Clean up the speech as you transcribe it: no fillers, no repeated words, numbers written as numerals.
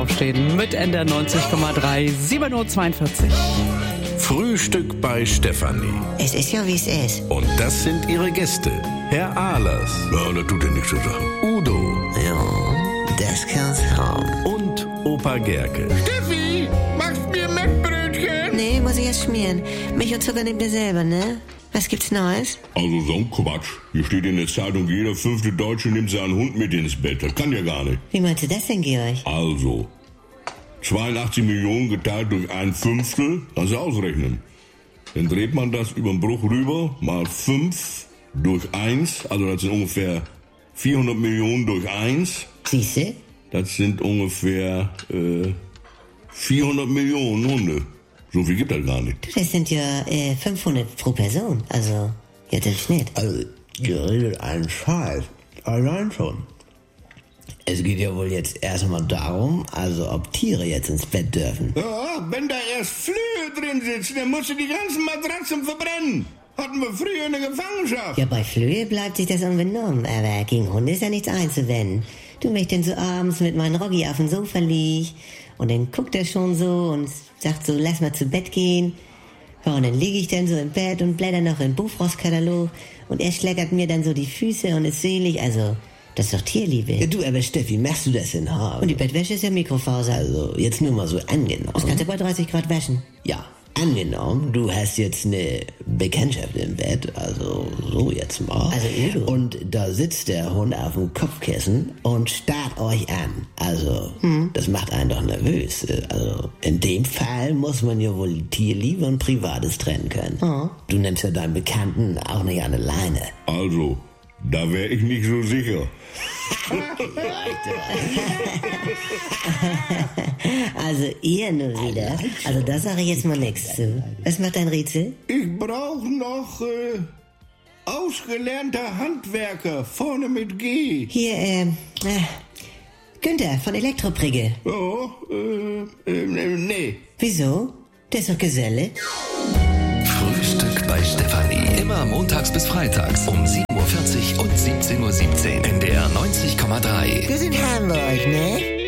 Aufstehen mit NDR 90,3, 7.42 Uhr. Frühstück bei Stefanie. Es ist ja, wie es ist. Und das sind ihre Gäste. Herr Ahlers. Ja, das tut ja nichts zu sagen. Udo. Ja, das kann's haben. Und Opa Gerke. Steffi, machst mir Mettbrötchen? Nee, muss ich erst schmieren. Milch und Zucker nehmt ihr selber, ne? Was gibt's Neues? Also so ein Quatsch. Hier steht in der Zeitung, jeder 5. Deutsche nimmt seinen Hund mit ins Bett. Das kann ja gar nicht. Wie meinst du das denn, Georg? Also, 82 Millionen geteilt durch 1/5, kannst du ausrechnen. Dann dreht man das über den Bruch rüber, mal 5 durch 1, also das sind ungefähr 400 Millionen durch 1. Siehste? Das sind ungefähr 400 Millionen Hunde. So viel gibt das gar nicht. Das sind ja 500 pro Person. Also, jetzt im Schnitt. Also, ihr redet einen Scheiß. Allein schon. Es geht ja wohl jetzt erstmal darum, also ob Tiere jetzt ins Bett dürfen. Ja, wenn da erst Flöhe drin sitzen, dann musst du die ganzen Matratzen verbrennen. Hatten wir früher in der Gefangenschaft. Ja, bei Flöhe bleibt sich das unbenommen, aber gegen Hunde ist ja nichts einzuwenden. Du mich denn so abends mit meinem Roggi auf dem Sofa lieg und dann guckt er schon so und sagt so, lass mal zu Bett gehen. Ja, und dann liege ich dann so im Bett und blätter noch im Buchfrostkatalog und er schlägert mir dann so die Füße und ist selig, also das ist doch Tierliebe. Ja, du, aber Steffi, machst du das denn hart? Und die Bettwäsche ist ja Mikrofaser. Also, jetzt nur mal so angenommen. Das kannst du bei 30 Grad waschen. Ja, angenommen, du hast jetzt eine Bekanntschaft im Bett, also so jetzt mal. Also Udo. Und da sitzt der Hund auf dem Kopfkissen und starrt euch an. Also, das macht einen doch nervös. Also, in dem Fall muss man ja wohl Tierliebe und Privates trennen können. Du nimmst ja deinen Bekannten auch nicht an der Leine. Also, da wäre ich nicht so sicher. Also ihr nur wieder. Also da sage ich jetzt mal nichts zu. Was macht dein Rätsel? Ich brauche noch ausgelernter Handwerker, vorne mit G. Hier, Günther von Elektroprigge. Ja, nee. Wieso? Der ist doch Geselle. Frühstück bei Stefanie. Immer montags bis freitags um 7.40 Uhr und 17.17 Uhr. NDR 90,3. Wir sind Hamburg, ne?